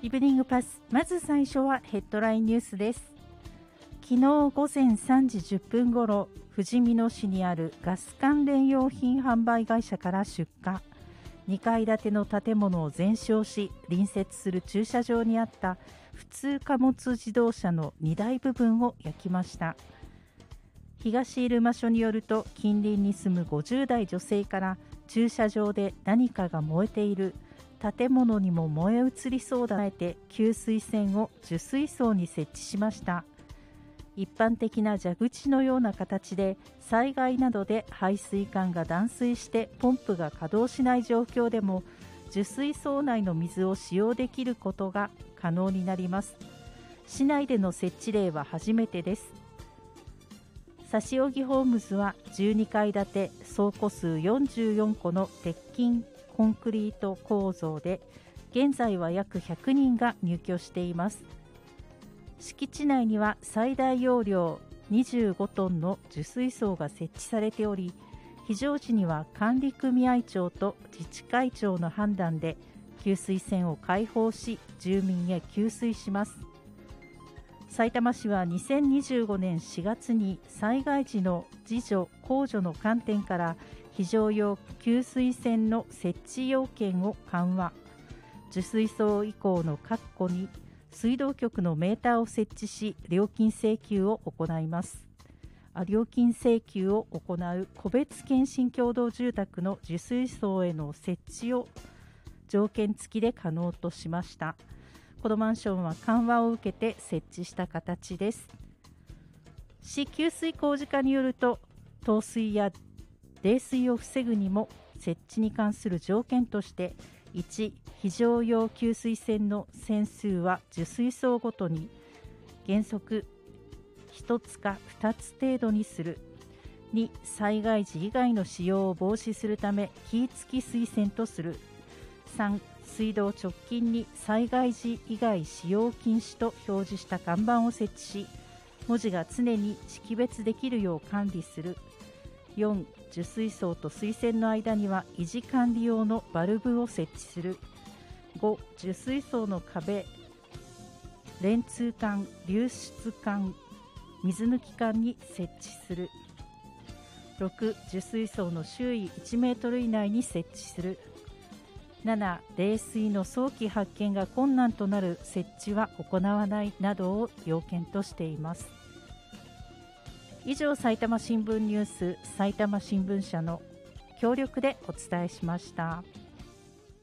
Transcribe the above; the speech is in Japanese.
イブニングパス、まず最初はヘッドラインニュースです。昨日午前3時10分ごろ、ふじみ野市にあるガス関連用品販売会社から出火。2階建ての建物を全焼し、隣接する駐車場にあった普通貨物自動車の荷台部分を焼きました。東入間署によると、近隣に住む50代女性から駐車場で何かが燃えている、建物にも燃え移りそうだとして給水栓を受水槽に設置しました。一般的な蛇口のような形で、災害などで排水管が断水してポンプが稼働しない状況でも受水槽内の水を使用できることが可能になります。市内での設置例は初めてです。指荻ホームズは12階建て倉庫数44個の鉄筋コンクリート構造で、現在は約100人が入居しています。敷地内には最大容量25トンの受水槽が設置されており、非常時には管理組合長と自治会長の判断で給水栓を開放し、住民へ給水します。さいたま市は2025年4月に災害時の自助・公助の観点から非常用給水栓の設置要件を緩和。受水槽以降の確保に水道局のメーターを設置し、料金請求を行う個別検診共同住宅の受水槽への設置を条件付きで可能としました。このマンションは緩和を受けて設置した形です。市給水工事課によると、凍水や泥水を防ぐにも設置に関する条件として、1、非常用給水栓の栓数は受水槽ごとに原則1つか2つ程度にする。2、災害時以外の使用を防止するためキー付き水栓とする。3、水道直近に災害時以外使用禁止と表示した看板を設置し、文字が常に識別できるよう管理する。4、受水槽と水栓の間には維持管理用のバルブを設置する。5、受水槽の壁、連通管、流出管、水抜き管に設置する。6、受水槽の周囲1メートル以内に設置する。7、冷水の早期発見が困難となる設置は行わないなどを要件としています。以上、埼玉新聞ニュース、埼玉新聞社の協力でお伝えしました。